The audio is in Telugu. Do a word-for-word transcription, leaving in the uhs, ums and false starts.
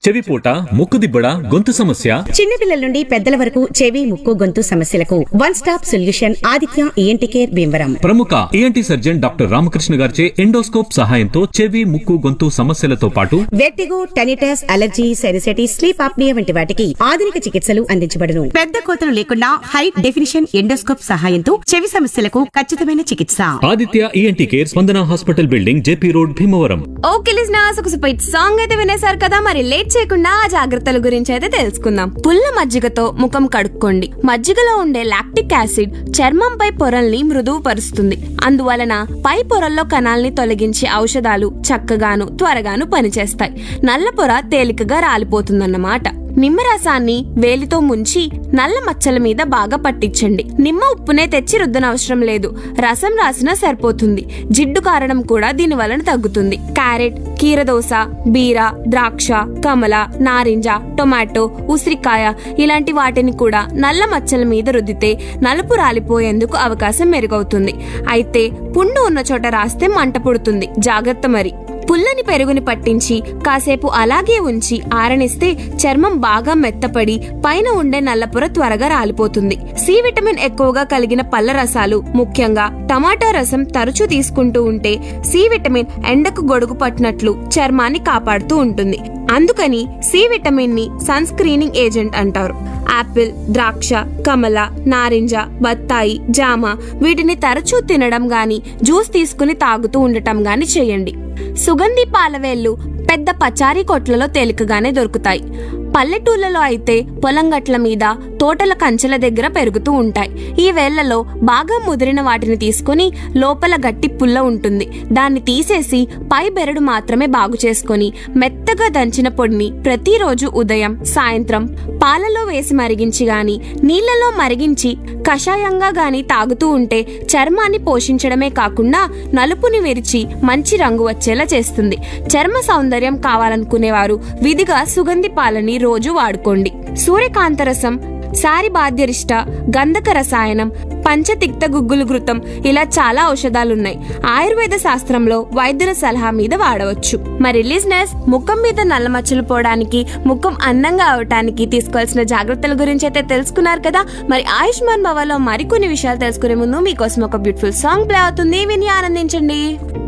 చెవిపోట, ముక్కుదిబ్బడ, గొంతు సమస్య, చిన్నపిల్లల నుండి పెద్దల వరకు చెవి, ముక్కు, గొంతు సమస్యలకు one stop solution Aditya ENT care Bhimavaram. ప్రముఖ ఈఎన్టీ సర్జన్ డాక్టర్ రామకృష్ణ గారిచే ఎండోస్కోప్ సహాయంతో చెవి, ముక్కు, గొంతు సమస్యలతో పాటు vertigo, tinnitus, allergy, sinusitis, sleep apnoea వంటి వాటికి ఆధునిక చికిత్సలు అందించబడును. పెద్ద కోతలు లేకుండా హై డెఫినిషన్ ఎండోస్కోప్ సహాయంతో చెవి సమస్యలకు ఖచ్చితమైన చికిత్స. ఆదిత్య ఈఎన్టీ కేర్, స్పందన hospital building, JP road, Bhimavaram. Okay listeners, ఒక సూపర్ సాంగ్ అయితే వినేశారు కదా. మరి లేట్ చేయకుండా ఆ జాగ్రత్తల గురించి అయితే తెలుసుకుందాం. పుల్ల మజ్జిగతో ముఖం కడుక్కోండి. మజ్జిగలో ఉండే లాక్టిక్ యాసిడ్ చర్మంపై పొరల్ని మృదువుపరుస్తుంది. అందువలన పై పొరల్లో కణాల్ని తొలగించే ఔషధాలు చక్కగాను త్వరగాను పనిచేస్తాయి. నల్ల పొర తేలికగా రాలిపోతుందన్నమాట. నిమ్మరసాన్ని వేలితో ముంచి నల్ల మచ్చల మీద బాగా పట్టించండి. నిమ్మ ఉప్పునే తెచ్చి రుద్దనవసరం లేదు, రసం రాసినా సరిపోతుంది. జిడ్డు కారణం కూడా దీని వలన తగ్గుతుంది. క్యారెట్, కీరదోస, బీర, ద్రాక్ష, కమల, నారింజ, టొమాటో, ఉసిరికాయ ఇలాంటి వాటిని కూడా నల్ల మచ్చల మీద రుద్దితే నలుపు రాలిపోయేందుకు అవకాశం మెరుగవుతుంది. అయితే పుండు ఉన్న చోట రాస్తే మంట పుడుతుంది, జాగ్రత్త మరి. పుల్లని పెరుగుని పట్టించి కాసేపు అలాగే ఉంచి ఆరనిస్తే చర్మం బాగా మెత్తపడి పైన ఉండే నల్లపొర త్వరగా రాలిపోతుంది. సి విటమిన్ ఎక్కువగా కలిగిన పళ్ళ రసాలు, ముఖ్యంగా టమాటా రసం తరచూ తీసుకుంటూ ఉంటే సి విటమిన్ ఎండకు గొడుగు పట్టినట్లు చర్మాన్ని కాపాడుతూ ఉంటుంది. అందుకని సి విటమిన్ ని సన్ స్క్రీనింగ్ ఏజెంట్ అంటారు. ఆపిల్, ద్రాక్ష, కమల, నారింజ, బత్తాయి, జామ వీటిని తరచూ తినడం గాని జ్యూస్ తీసుకుని తాగుతూ ఉండటం గాని చేయండి. సుగంధి పాలవేళ్లు పెద్ద పచారీ కొట్లలో తేలికగానే దొరుకుతాయి. పల్లెటూళ్లలో అయితే పొలం గట్ల మీద, తోటల కంచెల దగ్గర పెరుగుతూ ఉంటాయి. ఈ వేళ్లలో బాగా ముదిరిన వాటిని తీసుకుని లోపల గట్టి పుల్ల ఉంటుంది. దాన్ని తీసేసి పై బెరడు మాత్రమే బాగు చేసుకుని మెత్తగా దంచిన పొడిని ప్రతిరోజు ఉదయం సాయంత్రం పాలలో వేసి మరిగించి గాని నీళ్లలో మరిగించి కషాయంగా గాని తాగుతూ ఉంటే చర్మాన్ని పోషించడమే కాకుండా నలుపుని విరిచి మంచి రంగు వచ్చేలా చేస్తుంది. చర్మ సౌందర్యం కావాలనుకునేవారు విధిగా సుగంధి పాలని రోజు వాడుకోండి. సూర్యకాంతరసం, సారి బాధ్యరిష్ట, గంధక రసాయనం, పంచతిక్త గుగ్గులు ఘృతం ఇలా చాలా ఔషధాలున్నాయి. ఆయుర్వేద శాస్త్రంలో వైద్యుల సలహా మీద వాడవచ్చు. మరి లిజనర్స్, ముఖం మీద నల్ల మచ్చలు పోవడానికి, ముఖం అందంగా అవటానికి తీసుకోవాల్సిన జాగ్రత్తల గురించి అయితే తెలుసుకున్నారు కదా. మరి ఆయుష్మాన్ భవలో మరికొన్ని విషయాలు తెలుసుకునే ముందు మీకోసం ఒక బ్యూటిఫుల్ సాంగ్ ప్లే అవుతుంది, విని ఆనందించండి.